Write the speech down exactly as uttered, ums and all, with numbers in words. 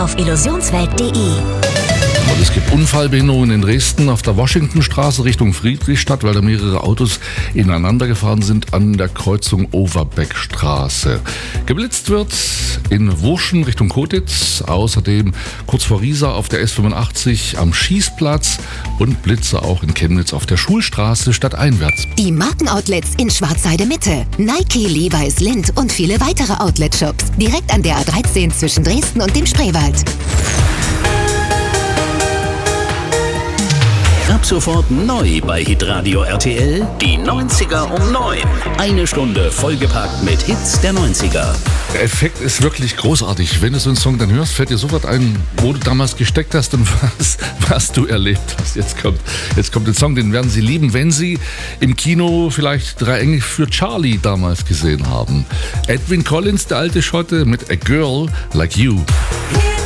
auf illusionswelt punkt de. Und es gibt Unfallbehinderungen in Dresden auf der Washingtonstraße Richtung Friedrichstadt, weil da mehrere Autos ineinander gefahren sind an der Kreuzung Overbeckstraße. Geblitzt wird in Wurschen Richtung Kotitz, außerdem kurz vor Riesa auf der S fünfundachtzig am Schießplatz und Blitze auch in Chemnitz auf der Schulstraße stadteinwärts. Die Markenoutlets in Schwarzheide Mitte, Nike, Levi's, Lindt und viele weitere Outlet-Shops direkt an der A dreizehn zwischen Dresden und dem Spreewald. Ab sofort neu bei Hitradio R T L, die neunziger um neun. Eine Stunde vollgepackt mit Hits der neunziger. Der Effekt ist wirklich großartig. Wenn du so einen Song dann hörst, fällt dir sofort ein, wo du damals gesteckt hast und was, was du erlebt hast. Jetzt kommt, jetzt kommt der Song, den werden Sie lieben, wenn Sie im Kino vielleicht Drei Engel für Charlie damals gesehen haben. Edwyn Collins, der alte Schotte, mit A Girl Like You. Hits